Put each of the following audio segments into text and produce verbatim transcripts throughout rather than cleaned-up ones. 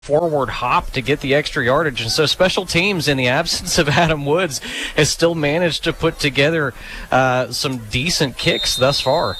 forward hop to get the extra yardage. And so special teams, in the absence of Adam Woods, has still managed to put together uh, some decent kicks thus far.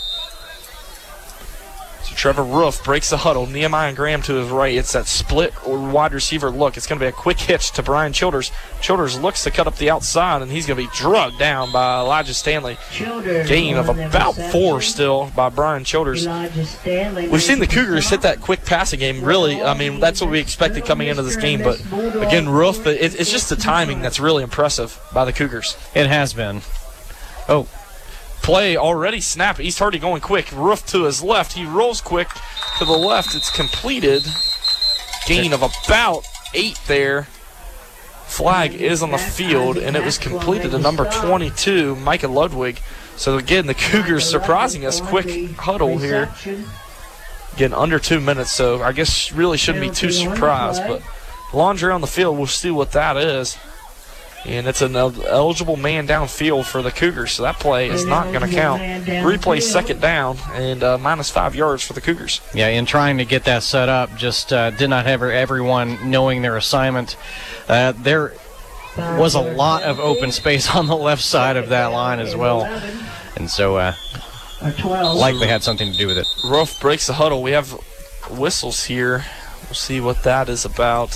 So Trevor Roof breaks the huddle. Nehemiah Graham to his right. It's that split or wide receiver look. It's going to be a quick hitch to Brian Childers. Childers looks to cut up the outside, and he's going to be drugged down by Elijah Stanley. Childers Gain of about four still by Brian Childers. We've seen the Cougars hit that quick passing game. Really, I mean, that's what we expected coming into this game. But, again, Roof, it, it's just the timing that's really impressive by the Cougars. It has been. Oh. Play already snapped. East Hardy going quick. Roof to his left. He rolls quick to the left. It's completed. Gain of about eight there. Flag is on the field, and it was completed to number twenty-two, Micah Ludwig. So, again, the Cougars surprising us. Quick huddle here. Again, under two minutes, so I guess really shouldn't be too surprised. But laundry on the field, we'll see what that is. And it's an eligible man downfield for the Cougars, so that play is not going to count. Replay second down and uh, minus five yards for the Cougars. Yeah, in trying to get that set up, just uh, did not have everyone knowing their assignment. Uh, there was a lot of open space on the left side of that line as well. And so uh, likely had something to do with it. Roof breaks the huddle. We have whistles here. We'll see what that is about.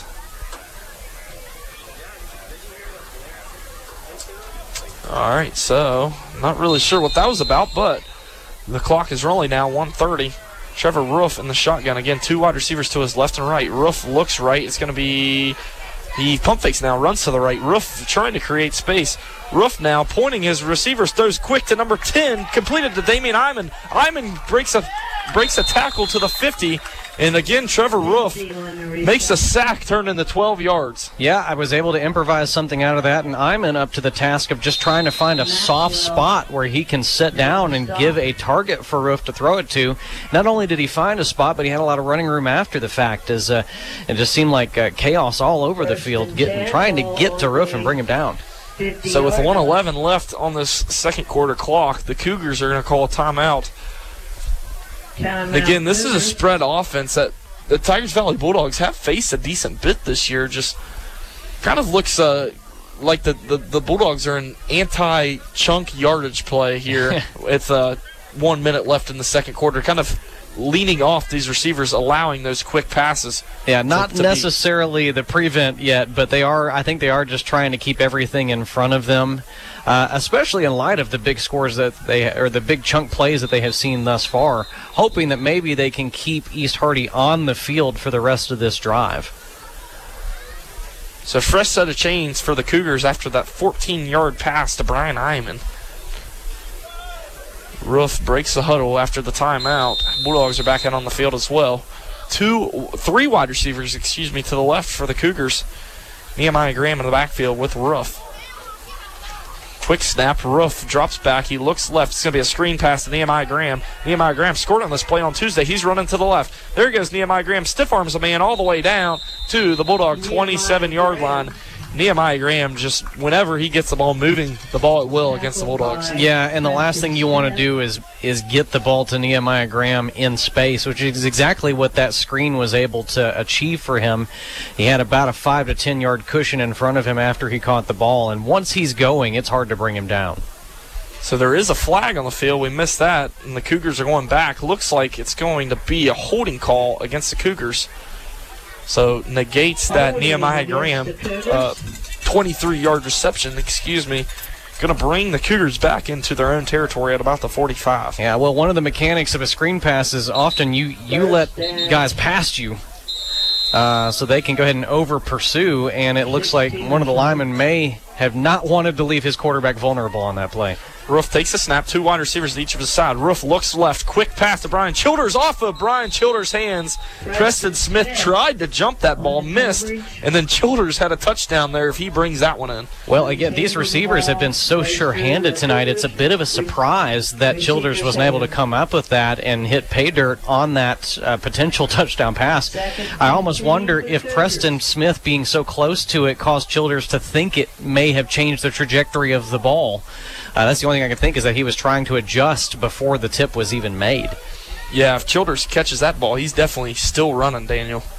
All right, so not really sure what that was about, but the clock is rolling now, one thirty. Trevor Roof in the shotgun. Again, two wide receivers to his left and right. Roof looks right. It's going to be he pump fakes now, runs to the right. Roof trying to create space. Roof now pointing his receivers, throws quick to number ten, completed to Damian Iman. Iman breaks a breaks a tackle to the fifty. And again, Trevor Roof makes a sack, turn into twelve yards. Yeah, I was able to improvise something out of that, and Iman up to the task of just trying to find a soft spot where he can sit down and give a target for Roof to throw it to. Not only did he find a spot, but he had a lot of running room after the fact, as uh, it just seemed like uh, chaos all over the field, getting trying to get to Roof and bring him down. So with one eleven left on this second quarter clock, the Cougars are going to call a timeout. Again, this is a spread offense that the Tigers Valley Bulldogs have faced a decent bit this year. Just kind of looks uh, like the, the, the Bulldogs are an anti-chunk yardage play here with uh, one minute left in the second quarter, kind of leaning off these receivers, allowing those quick passes. Yeah, not to, to necessarily the prevent yet, but they are. I think they are just trying to keep everything in front of them, uh, especially in light of the big scores that they or the big chunk plays that they have seen thus far, hoping that maybe they can keep East Hardy on the field for the rest of this drive. So fresh set of chains for the Cougars after that fourteen-yard pass to Brian Iman. Roof breaks the huddle after the timeout. Bulldogs are back out on the field as well. Two, three wide receivers, excuse me, to the left for the Cougars. Nehemiah Graham in the backfield with Roof. Quick snap. Roof drops back. He looks left. It's going to be a screen pass to Nehemiah Graham. Nehemiah Graham scored on this play on Tuesday. He's running to the left. There goes Nehemiah Graham. Stiff arms a man all the way down to the Bulldog twenty-seven-yard line. Nehemiah Graham, just whenever he gets the ball moving, the ball at will against the Bulldogs. Yeah, and the last thing you want to do is is get the ball to Nehemiah Graham in space, which is exactly what that screen was able to achieve for him. He had about a five to ten yard cushion in front of him after he caught the ball, and once he's going, it's hard to bring him down. So there is a flag on the field. We missed that, and the Cougars are going back. Looks like it's going to be a holding call against the Cougars. So negates that Nehemiah Graham uh, twenty-three-yard reception, excuse me. Going to bring the Cougars back into their own territory at about the forty-five. Yeah, well, one of the mechanics of a screen pass is often you, you let guys past you uh, so they can go ahead and over-pursue, and it looks like one of the linemen may have not wanted to leave his quarterback vulnerable on that play. Roof takes a snap, two wide receivers to each of his side. Roof looks left, quick pass to Brian Childers, off of Brian Childers' hands. Preston Smith tried to jump that ball, missed, and then Childers had a touchdown there if he brings that one in. Well, again, these receivers have been so sure-handed tonight, it's a bit of a surprise that Childers wasn't able to come up with that and hit pay dirt on that uh, potential touchdown pass. I almost wonder if Preston Smith being so close to it caused Childers to think it may have changed the trajectory of the ball. Uh, that's the only thing I can think is that he was trying to adjust before the tip was even made. Yeah, if Childers catches that ball, he's definitely still running, Daniel.